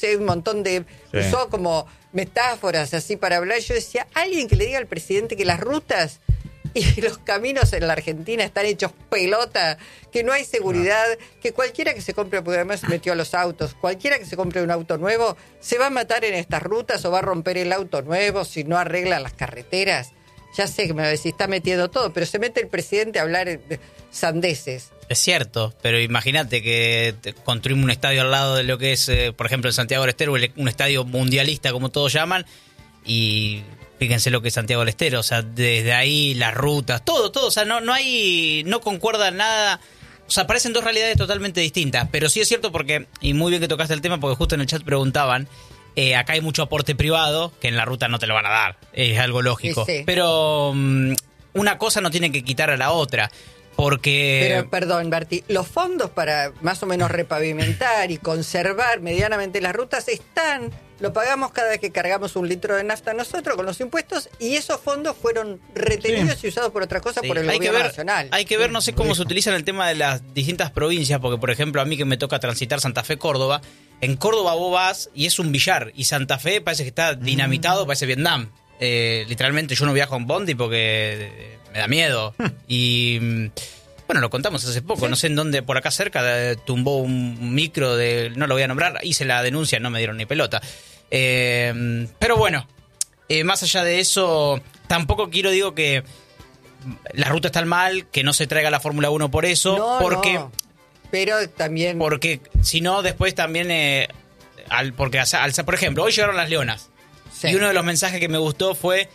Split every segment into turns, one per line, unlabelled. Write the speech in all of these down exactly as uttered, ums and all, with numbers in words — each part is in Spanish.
y hay un montón de... Sí. Usó como metáforas así para hablar. Yo decía, alguien que le diga al presidente que las rutas y los caminos en la Argentina están hechos pelota, que no hay seguridad, no. que cualquiera que se compre, porque además se metió a los autos, cualquiera que se compre un auto nuevo se va a matar en estas rutas o va a romper el auto nuevo si no arreglan las carreteras. Ya sé que me va a decir, está metiendo todo, pero se mete el presidente a hablar de sandeces.
Es cierto, pero imagínate que construimos un estadio al lado de lo que es, eh, por ejemplo, en Santiago del Estero, un estadio mundialista, como todos llaman, y fíjense lo que es Santiago del Estero, o sea, desde ahí las rutas, todo, todo, o sea, no, no hay, no concuerda nada, o sea, parecen dos realidades totalmente distintas, pero sí es cierto porque, y muy bien que tocaste el tema, porque justo en el chat preguntaban, eh, acá hay mucho aporte privado, que en la ruta no te lo van a dar, es algo lógico, sí, sí. pero um, una cosa no tiene que quitar a la otra. Porque...
Pero, perdón, Berti, los fondos para más o menos repavimentar y conservar medianamente las rutas están, lo pagamos cada vez que cargamos un litro de nafta nosotros con los impuestos, y esos fondos fueron retenidos sí. y usados por otra cosa sí. por el
hay
gobierno
que ver,
nacional.
Hay que ver, no sé cómo se utiliza en el tema de las distintas provincias, porque, por ejemplo, a mí que me toca transitar Santa Fe, Córdoba, en Córdoba vos vas y es un billar, y Santa Fe parece que está dinamitado, mm. parece Vietnam. Eh, literalmente yo no viajo en bondi porque me da miedo. y... Bueno, lo contamos hace poco, ¿sí? No sé en dónde, por acá cerca, de, tumbó un micro de... No lo voy a nombrar, hice la denuncia, no me dieron ni pelota. Eh, pero bueno, eh, más allá de eso, tampoco quiero, digo, que la ruta está mal, que no se traiga la Fórmula uno por eso,
no,
porque...
No. Pero también...
Porque si no, después también... Eh, al, porque, al, por ejemplo, hoy llegaron las Leonas. Sí. Y uno de los mensajes que me gustó fue...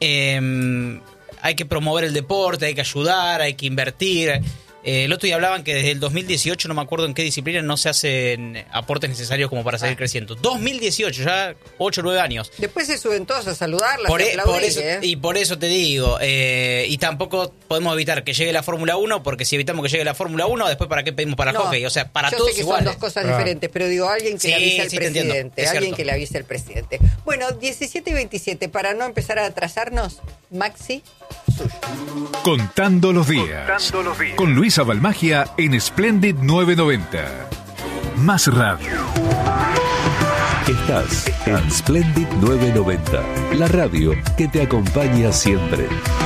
Eh, hay que promover el deporte, hay que ayudar, hay que invertir. Eh, el otro día hablaban que desde el dos mil dieciocho, no me acuerdo en qué disciplina, no se hacen aportes necesarios como para seguir ah. creciendo. dos mil dieciocho, ya ocho o nueve años.
Después se suben todos a saludarlas,
por
a
e,
aplaudir,
por eso,
¿eh?
Y por eso te digo, eh, y tampoco podemos evitar que llegue la Fórmula uno, porque si evitamos que llegue la Fórmula uno, después ¿para qué pedimos para el no, hockey? O sea, para
yo
todos
sé que
iguales.
Son dos cosas
ah.
diferentes, pero digo, alguien que
sí,
le avise al
sí,
presidente, alguien
cierto.
que le avise al presidente. Bueno, diecisiete y veintisiete, para no empezar a atrasarnos, Maxi, suyo.
Contando los días. Contando los días. Con Luisa Balmagia en Splendid novecientos noventa. Más radio.
Estás en Splendid novecientos noventa, la radio que te acompaña siempre.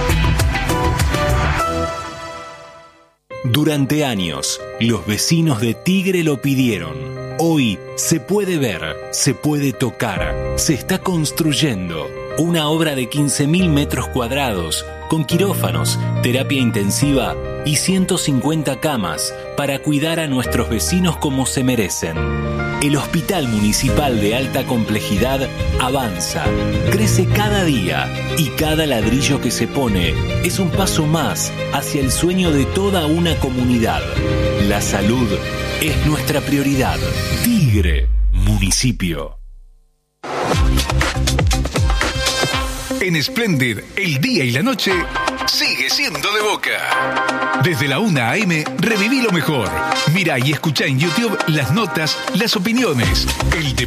Durante años, los vecinos de Tigre lo pidieron. Hoy se puede ver, se puede tocar, se está construyendo una obra de quince mil metros cuadrados con quirófanos, terapia intensiva y ciento cincuenta camas para cuidar a nuestros vecinos como se merecen. El Hospital Municipal de Alta Complejidad avanza, crece cada día y cada ladrillo que se pone es un paso más hacia el sueño de toda una comunidad. La salud es nuestra prioridad. Tigre, municipio.
En Splendid, el día y la noche sigue siendo de Boca. Desde la una a eme, reviví lo mejor. Mira y escucha en YouTube las notas, las opiniones, el